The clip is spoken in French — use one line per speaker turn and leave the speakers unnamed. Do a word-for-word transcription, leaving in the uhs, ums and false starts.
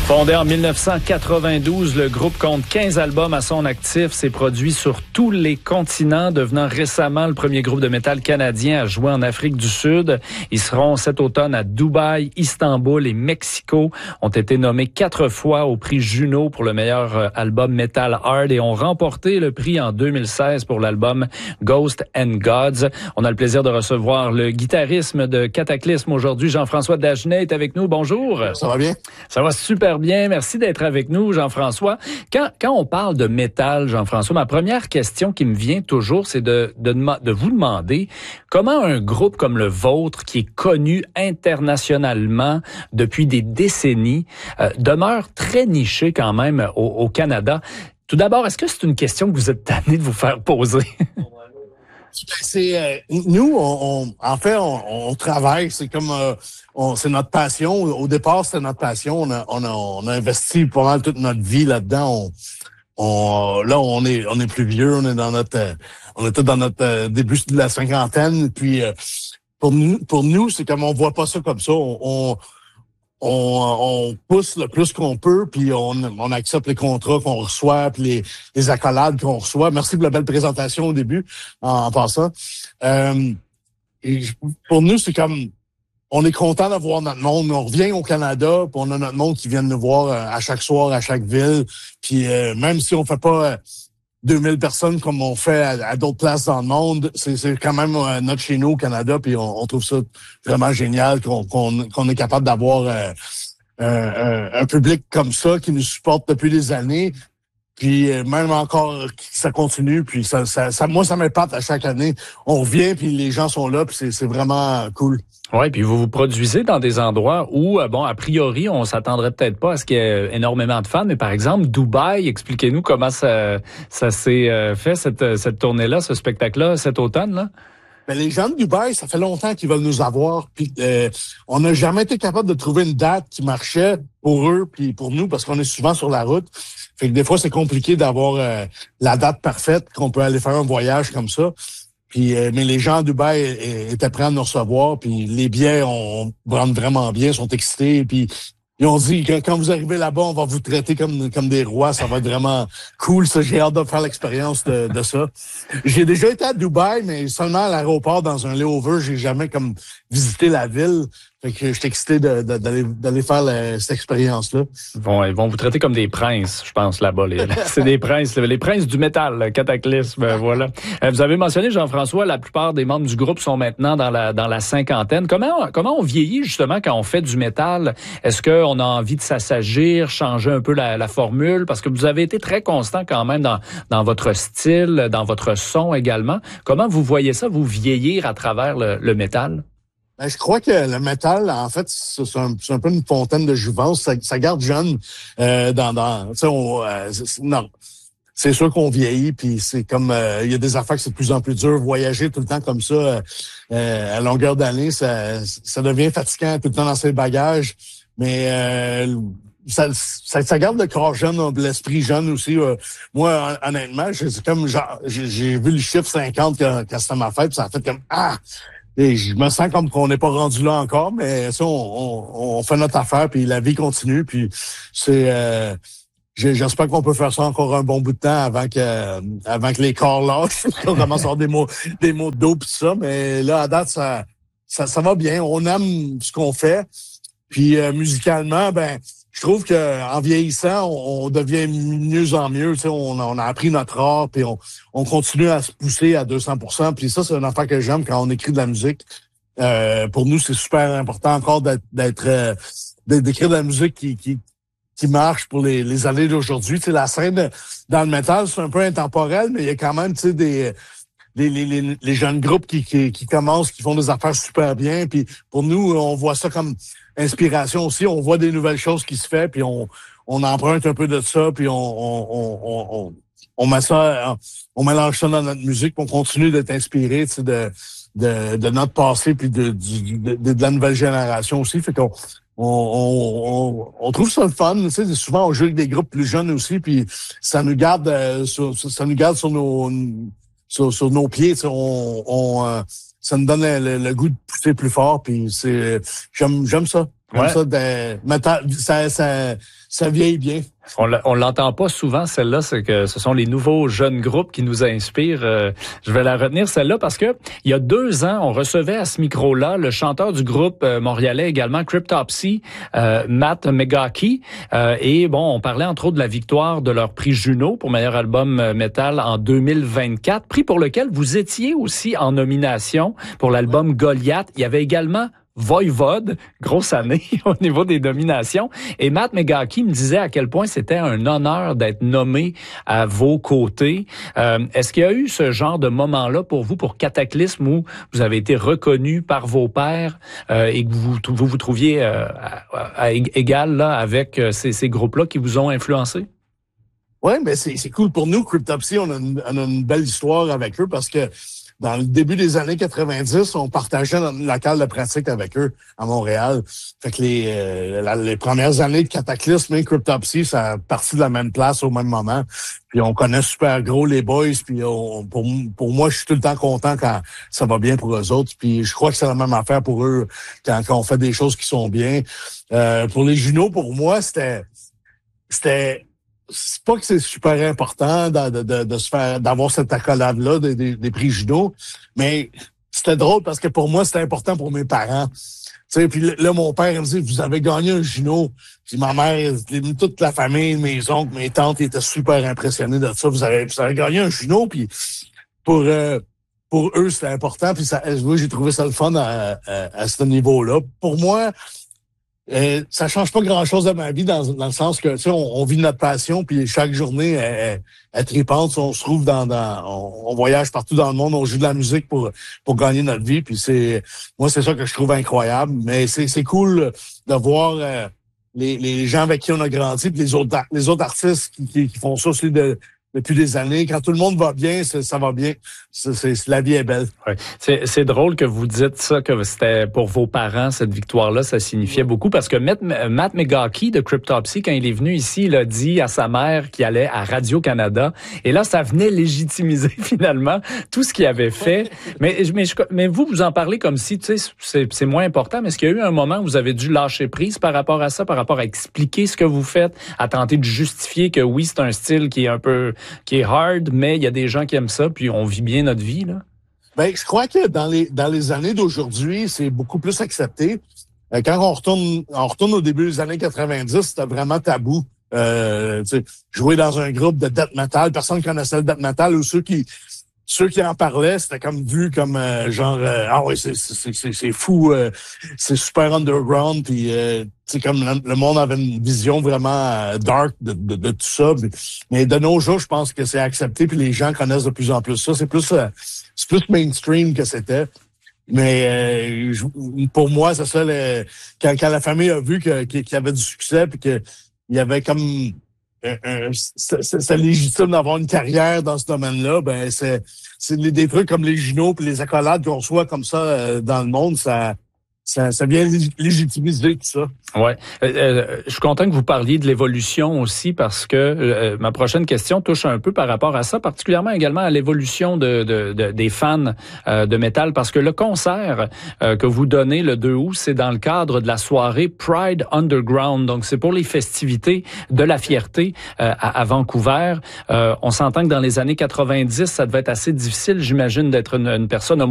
Fondé en dix-neuf cent quatre-vingt-douze, le groupe compte quinze albums à son actif. S'est produit sur tous les continents, devenant récemment le premier groupe de métal canadien à jouer en Afrique du Sud. Ils seront cet automne à Dubaï, Istanbul et Mexico. Ont été nommés quatre fois au prix Juno pour le meilleur album Metal Hard et ont remporté le prix en deux mille seize pour l'album Ghosts and Gods. On a le plaisir de recevoir le guitariste de Cataclysme aujourd'hui, Jean-François Dagenet est avec nous. Bonjour.
Ça va bien?
Ça va super bien. Merci d'être avec nous, Jean-François. Quand, quand on parle de métal, Jean-François, ma première question qui me vient toujours, c'est de, de, de vous demander comment un groupe comme le vôtre, qui est connu internationalement depuis des décennies, euh, demeure très niché quand même au, au Canada. Tout d'abord, est-ce que c'est une question que vous êtes tanné de vous faire poser?
C'est euh, nous, on, on, en fait, on, on travaille. C'est comme, euh, on, c'est notre passion. Au départ, c'était notre passion. On a, on a, on a investi pas mal toute notre vie là-dedans. On, on, là, on est, on est plus vieux. On est dans notre, euh, on était dans notre euh, début de la cinquantaine. Puis euh, pour nous, pour nous, c'est comme on voit pas ça comme ça. On, on On, on pousse le plus qu'on peut, puis on, on accepte les contrats qu'on reçoit, puis les, les accolades qu'on reçoit. Merci pour la belle présentation au début, en, en passant. Euh, et pour nous, c'est comme, on est content d'avoir notre monde. On revient au Canada, puis on a notre monde qui vient nous voir à chaque soir, à chaque ville. Puis euh, même si on fait pas deux mille personnes comme on fait à, à d'autres places dans le monde, c'est, c'est quand même euh, notre chez nous au Canada, puis on, on trouve ça vraiment génial qu'on, qu'on, qu'on est capable d'avoir euh, un, un public comme ça qui nous supporte depuis des années, puis euh, même encore ça continue, puis ça, ça, ça moi ça m'épate à chaque année. On revient, puis les gens sont là, puis c'est, c'est vraiment cool.
Oui, puis vous vous produisez dans des endroits où, bon, a priori, on s'attendrait peut-être pas à ce qu'il y ait énormément de fans, mais par exemple, Dubaï, expliquez-nous comment ça, ça s'est fait, cette, cette tournée-là, ce spectacle-là, cet automne-là.
Ben, les gens de Dubaï, ça fait longtemps qu'ils veulent nous avoir, puis euh, on n'a jamais été capable de trouver une date qui marchait pour eux puis pour nous, parce qu'on est souvent sur la route. Fait que des fois, c'est compliqué d'avoir euh, la date parfaite, qu'on peut aller faire un voyage comme ça. Puis, euh, mais les gens de Dubaï étaient prêts à nous recevoir, puis les billets, on, on rentre vraiment bien, sont excités, puis ils ont dit que quand vous arrivez là-bas, on va vous traiter comme comme des rois, ça va être vraiment cool, ça. J'ai hâte de faire l'expérience de, de ça. J'ai déjà été à Dubaï, mais seulement à l'aéroport dans un layover, j'ai jamais comme visité la ville. Fait que j'étais excité de, de, d'aller, d'aller faire la, cette expérience-là.
Bon, ils vont vous traiter comme des princes, je pense, là-bas. Les, c'est des princes, les princes du métal, Cataclysme, voilà. Vous avez mentionné, Jean-François, la plupart des membres du groupe sont maintenant dans la dans la cinquantaine. Comment comment on vieillit, justement, quand on fait du métal? Est-ce qu'on a envie de s'assagir, changer un peu la, la formule? Parce que vous avez été très constant quand même dans, dans votre style, dans votre son également. Comment vous voyez ça, vous vieillir à travers le, le métal?
Ben, je crois que le métal, en fait, c'est un, c'est un peu une fontaine de jouvence. Ça, ça garde jeune. Euh, dans, dans, tu sais, on, euh, c'est, non, c'est sûr qu'on vieillit, puis c'est comme, euh, il y a des affaires que c'est de plus en plus dur. Voyager tout le temps comme ça, euh, à longueur d'année, ça, ça devient fatigant tout le temps dans ses bagages. Mais euh, ça, ça, ça garde le corps jeune, l'esprit jeune aussi. Euh, moi, honnêtement, c'est comme genre, j'ai, j'ai vu le chiffre cinquante quand, quand c'était ma fête, puis ça a fait comme ah. Et je me sens comme qu'on n'est pas rendu là encore, mais ça, on, on, on fait notre affaire, puis la vie continue, puis c'est, euh, j'espère qu'on peut faire ça encore un bon bout de temps avant que, euh, avant que les corps lâchent, qu'on commence à avoir des mots, des mots d'eau pis tout ça, mais là, à date, ça, ça, ça va bien. On aime ce qu'on fait, puis euh, musicalement, ben, je trouve que en vieillissant, on, on devient mieux en mieux. Tu sais, on, on a appris notre art, puis on, on continue à se pousser à deux cents pour cent. Puis ça, c'est une affaire que j'aime quand on écrit de la musique. Euh, pour nous, c'est super important encore d'être, d'être euh, d'écrire de la musique qui, qui, qui marche pour les, les années d'aujourd'hui. Tu sais, la scène dans le métal, c'est un peu intemporel, mais il y a quand même, tu sais, des Les, les, les, les jeunes groupes qui, qui, qui commencent, qui font des affaires super bien. Puis pour nous, on voit ça comme inspiration aussi. On voit des nouvelles choses qui se font, puis on, on emprunte un peu de ça, puis on, on, on, on, on met ça, on mélange ça dans notre musique, puis on continue d'être inspiré, tu sais, de, de, de notre passé, puis de, de, de, de la nouvelle génération aussi. Fait qu'on on, on, on, on trouve ça le fun. Tu sais, souvent on joue avec des groupes plus jeunes aussi, puis ça nous garde, euh, sur, ça nous garde sur nos Sur, sur nos pieds, on, on, euh, ça nous donne le, le goût de pousser plus fort, puis c'est, j'aime, j'aime ça. Comme
Ouais.
ça, de, métal, ça, ça, ça vieillit bien.
On on l'entend pas souvent, celle-là, c'est que ce sont les nouveaux jeunes groupes qui nous inspirent. Euh, je vais la retenir, celle-là, parce que il y a deux ans, on recevait à ce micro-là le chanteur du groupe euh, montréalais également, Cryptopsy, euh, Matt Megaki. Euh, et bon, on parlait entre autres de la victoire de leur prix Juno pour meilleur album euh, métal en deux mille vingt-quatre, prix pour lequel vous étiez aussi en nomination pour l'album Goliath. Il y avait également Voivode, grosse année au niveau des nominations. Et Matt Megaki me disait à quel point c'était un honneur d'être nommé à vos côtés. Euh, est-ce qu'il y a eu ce genre de moment-là pour vous, pour Cataclysme, où vous avez été reconnu par vos pairs euh, et que vous vous, vous trouviez euh, à, à égal là, avec ces, ces groupes-là qui vous ont influencé?
Oui, mais c'est, c'est cool pour nous. Cryptopsy, on a, une, on a une belle histoire avec eux parce que dans le début des années quatre-vingt-dix, on partageait notre local de pratique avec eux à Montréal. Fait que les, euh, la, les premières années de Cataclysme et Cryptopsy, ça a parti de la même place au même moment. Puis on connaît super gros les boys. Puis on, pour, pour moi, je suis tout le temps content quand ça va bien pour eux autres. Puis je crois que c'est la même affaire pour eux quand, quand on fait des choses qui sont bien. Euh, pour les Juno, pour moi, c'était... c'était c'est pas que c'est super important de, de, de, de se faire, d'avoir cette accolade-là des, des, des prix Juno, mais c'était drôle parce que pour moi, c'était important pour mes parents. Tu sais, puis là, mon père, il me dit, vous avez gagné un Juno. Puis ma mère, toute la famille, mes oncles, mes tantes, ils étaient super impressionnés de ça. Vous avez, vous avez gagné un Juno, puis pour, euh, pour eux, c'était important. Puis ça, moi, j'ai trouvé ça le fun à, à, à ce niveau-là. Pour moi, Euh, ça change pas grand-chose de ma vie dans, dans le sens que, tu sais, on, on vit notre passion, puis chaque journée est, est tripante. On se trouve dans, dans on, on voyage partout dans le monde, on joue de la musique pour pour gagner notre vie. Puis c'est, moi, c'est ça que je trouve incroyable. Mais c'est c'est cool de voir euh, les, les gens avec qui on a grandi, puis les autres les autres artistes qui, qui, qui font ça aussi de depuis des années. Quand tout le monde va bien, ça, ça va bien. C'est, c'est, la vie est belle.
Ouais. C'est, c'est drôle que vous dites ça, que c'était pour vos parents, cette victoire-là, ça signifiait beaucoup, parce que Matt, Matt Megaki de Cryptopsy, quand il est venu ici, il a dit à sa mère qu'il allait à Radio-Canada. Et là, ça venait légitimiser finalement tout ce qu'il avait fait. mais, mais, mais vous, vous en parlez comme si, tu sais, c'est, c'est moins important, mais est-ce qu'il y a eu un moment où vous avez dû lâcher prise par rapport à ça, par rapport à expliquer ce que vous faites, à tenter de justifier que oui, c'est un style qui est un peu... qui est hard, mais il y a des gens qui aiment ça, puis on vit bien notre vie, là?
Ben, je crois que dans les dans les années d'aujourd'hui, c'est beaucoup plus accepté. Euh, quand on retourne on retourne au début des années quatre-vingt-dix, c'était vraiment tabou. Euh, tu sais, jouer dans un groupe de death metal, personne connaissait le death metal, ou ceux qui ceux qui en parlaient, c'était comme vu comme euh, genre euh, ah ouais, c'est c'est c'est c'est fou, euh, c'est super underground, puis euh, tu sais, comme le, le monde avait une vision vraiment euh, dark de, de, de tout ça. Mais de nos jours, je pense que c'est accepté, puis les gens connaissent de plus en plus ça. C'est plus euh, c'est plus mainstream que c'était. Mais euh, je, pour moi, c'est ça, le, quand, quand la famille a vu que, qu'il y avait du succès, puis qu'il y avait comme un, un, c'est, c'est légitime d'avoir une carrière dans ce domaine-là, ben c'est, c'est des trucs comme les Juno puis les accolades qu'on reçoit comme ça euh, dans le monde, ça, ça, ça vient légitimiser tout ça.
Ouais, euh, euh, je suis content que vous parliez de l'évolution aussi, parce que euh, ma prochaine question touche un peu par rapport à ça, particulièrement également à l'évolution de, de, de des fans euh, de métal, parce que le concert euh, que vous donnez le deux août, c'est dans le cadre de la soirée Pride Underground, donc c'est pour les festivités de la fierté euh, à, à Vancouver. Euh, on s'entend que dans les années quatre-vingt-dix, ça devait être assez difficile, j'imagine, d'être une, une personne